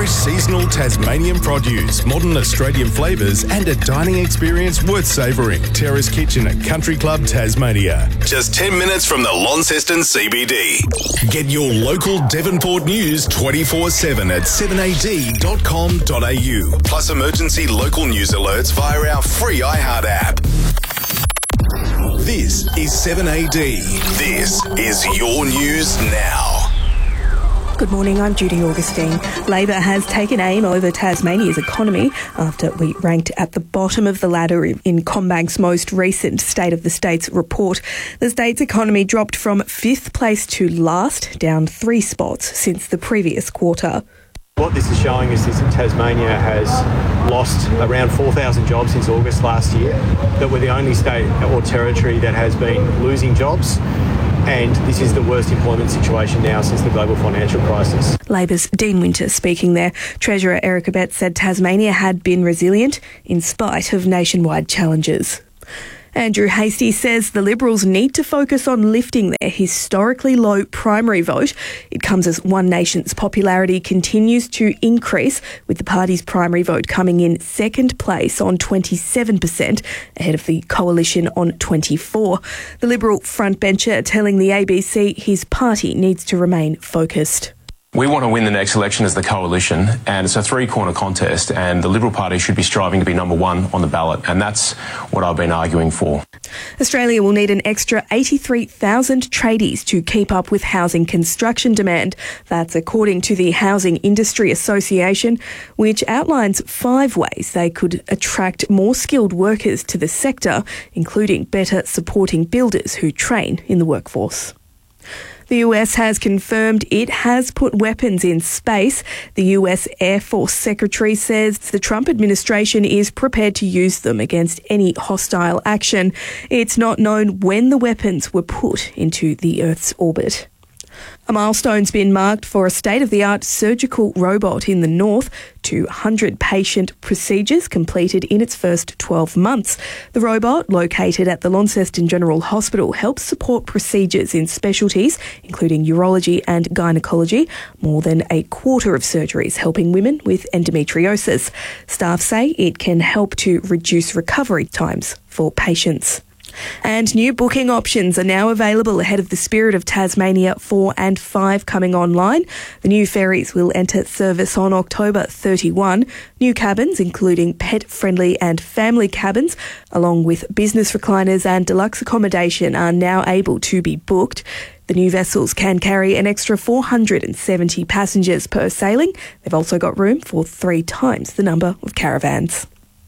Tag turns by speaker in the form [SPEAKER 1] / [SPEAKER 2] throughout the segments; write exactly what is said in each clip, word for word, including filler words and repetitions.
[SPEAKER 1] Fresh seasonal Tasmanian produce, modern Australian flavours and a dining experience worth savouring. Terrace Kitchen at Country Club Tasmania. Just ten minutes from the Launceston C B D. Get your local Devonport news twenty-four seven at seven a d dot com dot a u. Plus emergency local news alerts via our free iHeart app. This is seven A D. This is your news now.
[SPEAKER 2] Good morning, I'm Judy Augustine. Labor has taken aim over Tasmania's economy after we ranked at the bottom of the ladder in CommBank's most recent State of the States report. The state's economy dropped from fifth place to last, down three spots since the previous quarter.
[SPEAKER 3] What this is showing us is that Tasmania has lost around four thousand jobs since August last year, that we're the only state or territory that has been losing jobs. And this is the worst employment situation now since the global financial crisis.
[SPEAKER 2] Labor's Dean Winter speaking there. Treasurer Eric Abetz said Tasmania had been resilient in spite of nationwide challenges. Andrew Hastie says the Liberals need to focus on lifting their historically low primary vote. It comes as One Nation's popularity continues to increase, with the party's primary vote coming in second place on twenty-seven percent, ahead of the Coalition on twenty-four. The Liberal frontbencher telling the A B C his party needs to remain focused.
[SPEAKER 4] We want to win the next election as the Coalition, and it's a three-corner contest, and the Liberal Party should be striving to be number one on the ballot, and that's what I've been arguing for.
[SPEAKER 2] Australia will need an extra eighty-three thousand tradies to keep up with housing construction demand. That's according to the Housing Industry Association, which outlines five ways they could attract more skilled workers to the sector, including better supporting builders who train in the workforce. The U S has confirmed it has put weapons in space. The U S Air Force Secretary says the Trump administration is prepared to use them against any hostile action. It's not known when the weapons were put into the Earth's orbit. A milestone's been marked for a state-of-the-art surgical robot in the north. two hundred patient procedures completed in its first twelve months. The robot, located at the Launceston General Hospital, helps support procedures in specialties, including urology and gynaecology, more than a quarter of surgeries helping women with endometriosis. Staff say it can help to reduce recovery times for patients. And new booking options are now available ahead of the Spirit of Tasmania four and five coming online. The new ferries will enter service on October thirty-first. New cabins, including pet-friendly and family cabins, along with business recliners and deluxe accommodation, are now able to be booked. The new vessels can carry an extra four hundred seventy passengers per sailing. They've also got room for three times the number of caravans.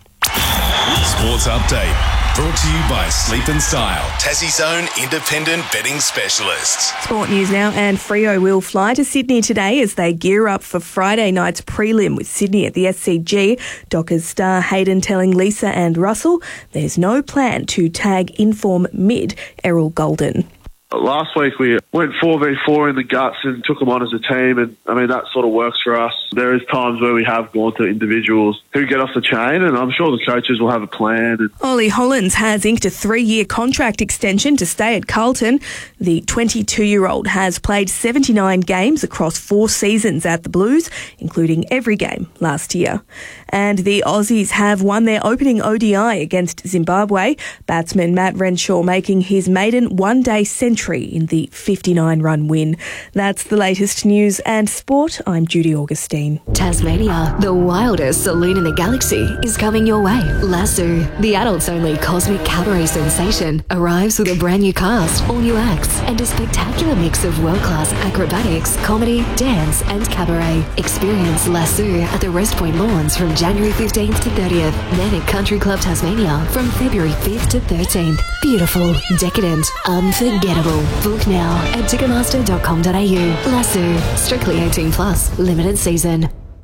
[SPEAKER 1] Sports Update. Brought to you by Sleep and Style, Tassie's own independent betting specialists.
[SPEAKER 2] Sport news now, and Freo will fly to Sydney today as they gear up for Friday night's prelim with Sydney at the S C G. Dockers star Hayden telling Lisa and Russell there's no plan to tag inform mid Errol Golden.
[SPEAKER 5] Last week we went four v four in the guts and took them on as a team, and I mean that sort of works for us. There is times where we have gone to individuals who get off the chain, and I'm sure the coaches will have a plan. And
[SPEAKER 2] Ollie Hollands has inked a three-year contract extension to stay at Carlton. The twenty-two-year-old has played seventy-nine games across four seasons at the Blues, including every game last year. And the Aussies have won their opening O D I against Zimbabwe. Batsman Matt Renshaw making his maiden one-day century in the fifty-nine run win. That's the latest news and sport. I'm Judy Augustine.
[SPEAKER 6] Tasmania, the wildest saloon in the galaxy, is coming your way. Lasso, the adults-only cosmic cabaret sensation, arrives with a brand new cast, all new acts, and a spectacular mix of world-class acrobatics, comedy, dance, and cabaret. Experience Lasso at the Rest Point Lawns from January fifteenth to thirtieth, then at Country Club Tasmania from February fifth to thirteenth. Beautiful, decadent, unforgettable. Book now at ticketmaster dot com dot a u. Lasso, strictly eighteen plus, limited season.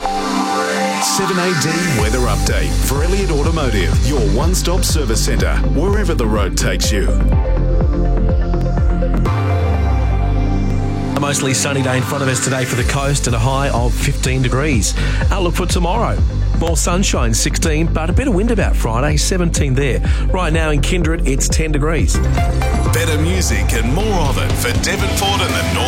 [SPEAKER 1] seven A D Weather Update for Elliott Automotive, your one-stop service centre, wherever the road takes you.
[SPEAKER 7] A mostly sunny day in front of us today for the coast and a high of fifteen degrees. Outlook for tomorrow. More sunshine, sixteen, but a bit of wind about Friday, seventeen there. Right now in Kindred, it's ten degrees.
[SPEAKER 1] Better music and more of it for Devonport and the North